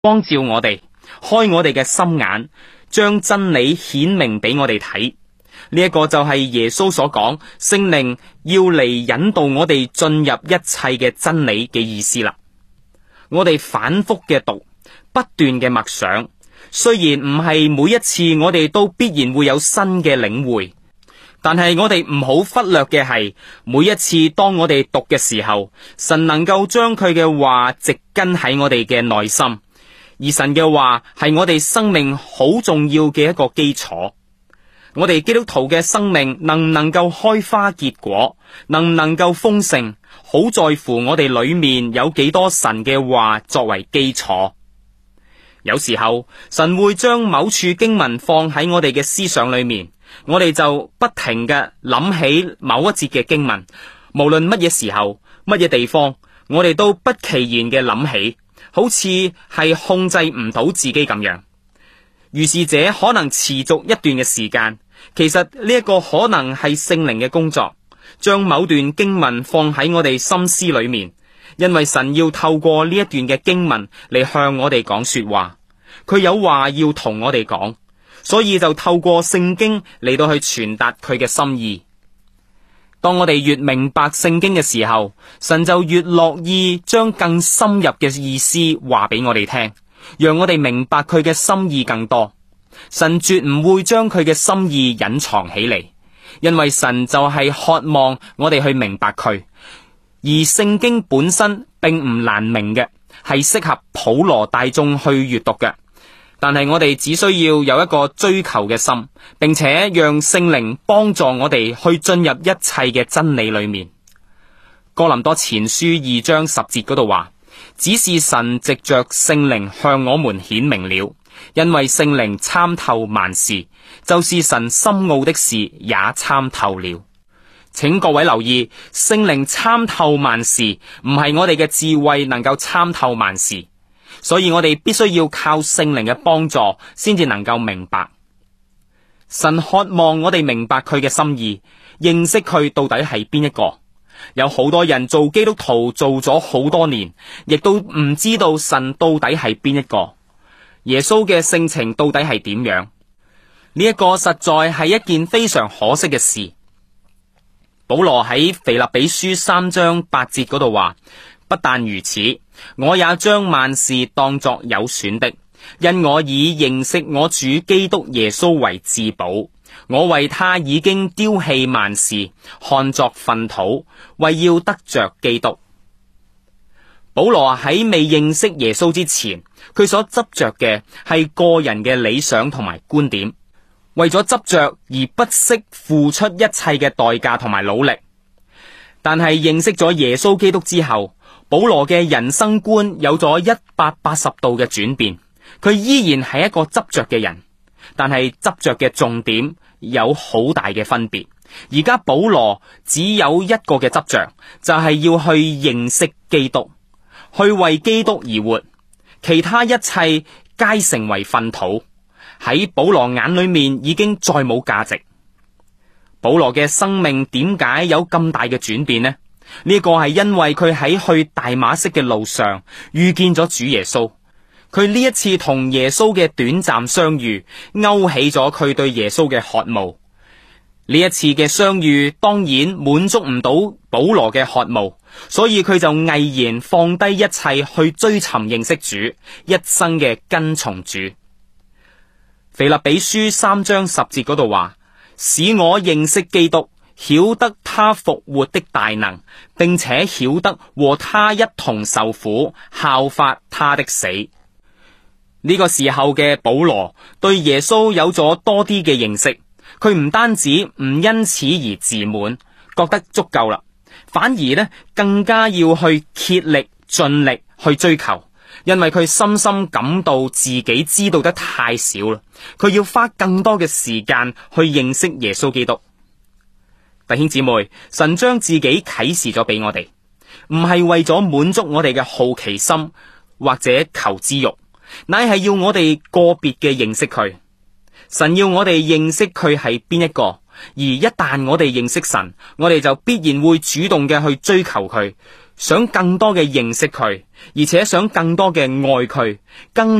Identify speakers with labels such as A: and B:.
A: 光照我哋，開我哋嘅心眼，將真理顯明俾我哋睇。呢一個就係耶穌所講聖靈要嚟引導我哋進入一切嘅真理嘅意思啦。我哋反復嘅讀，不斷嘅默想，雖然唔係每一次我哋都必然會有新嘅領會，但係我哋唔好忽略嘅係，每一次當我哋讀嘅時候，神能夠將佢嘅話植根喺我哋嘅內心，而神嘅話係我哋生命好重要嘅一個基礎。我哋基督徒嘅生命能唔能夠開花結果，能唔能夠豐盛，好在乎我哋裏面有幾多神嘅話作為基礎。有時候神會將某處經文放喺我哋嘅思想裏面，我哋就不停嘅諗起某一節嘅經文，無論乜嘢時候乜嘢地方，我哋都不其然嘅諗起，好似係控制唔到自己咁樣。如是者可能持續一段嘅時間，其實呢一個可能係聖靈嘅工作，將某段經文放喺我哋心思裏面，因為神要透過呢一段嘅經文嚟向我哋講說話，佢有話要同我哋講，所以就透過聖經嚟到去傳達佢嘅心意。當我哋越明白聖經嘅時候，神就越樂意將更深入嘅意思話俾我哋聽，讓我哋明白佢嘅心意更多。神絕唔會將佢嘅心意隱藏起嚟，因為神就係渴望我哋去明白佢。而聖經本身並唔難明嘅，係適合普羅大眾去閱讀嘅。但係我哋只需要有一個追求嘅心，並且讓聖靈幫助我哋去進入一切嘅真理裏面。哥林多前書2章10節嗰度話，只是神藉着聖靈向我們顯明了，因為聖靈參透萬事，就是神深奧的事也參透了。請各位留意，聖靈參透萬事，唔係我哋嘅智慧能夠參透萬事，所以我哋必須要靠聖靈嘅幫助，先至能夠明白。神渴望我哋明白佢嘅心意，認識佢到底係邊一個。有好多人做基督徒做咗好多年，亦都唔知道神到底係邊一個，耶穌嘅性情到底係點樣。呢一個實在係一件非常可惜嘅事。保羅喺腓立比書3章8節嗰度話，不但如此，我也將萬事當作有損的，因我以認識我主基督耶穌為至寶。我為他已經丟棄萬事，看作糞土，為要得着基督。保羅喺未認識耶穌之前，佢所執着嘅係個人嘅理想同埋觀點，為咗執着而不惜付出一切嘅代價同埋努力。但係認識咗耶穌基督之後，保羅嘅人生觀有咗180度嘅轉變。佢依然係一個執着嘅人，但係執着嘅重點有好大嘅分別。而家保羅只有一個嘅執着，就係要去認識基督，去為基督而活，其他一切皆成為糞土，喺保羅眼裏面已經再冇價值。保羅嘅生命點解有咁大嘅轉變呢？呢個係因為佢喺去大馬色嘅路上遇見咗主耶穌。佢呢一次同耶穌嘅短暫相遇，勾起咗佢對耶穌嘅渴慕。呢一次嘅相遇當然滿足唔到保羅嘅渴慕，所以佢就毅然放低一切去追尋認識主，一生嘅跟從主。腓立比書3章10節嗰度話，使我認識基督，曉得他復活的大能，並且曉得和他一同受苦，效法他的死。呢個時候嘅保羅對耶穌有咗多啲嘅認識，佢唔單止唔因此而自滿，覺得足夠啦，反而呢更加要去竭力盡力去追求，因為佢深深感到自己知道得太少啦，佢要花更多嘅時間去認識耶穌基督。弟兄姊妹，神將自己啟示咗俾我哋，唔係為咗滿足我哋嘅好奇心或者求知欲，乃係要我哋個別嘅認識佢。神要我哋認識佢係邊一個，而一旦我哋認識神，我哋就必然會主動嘅去追求佢， 想更多嘅認識佢，而且想更多嘅愛佢，更